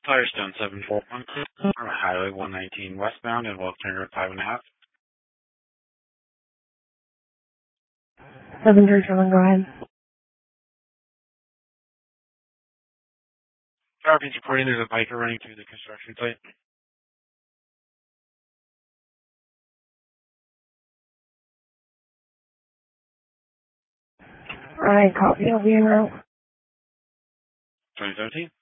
Firestone 741, Highway 119 westbound and Wilton Road 5.5. 731, go ahead. Traffic's reporting there's a biker running through the construction site. Alright, copy, I'll be en route. 2017?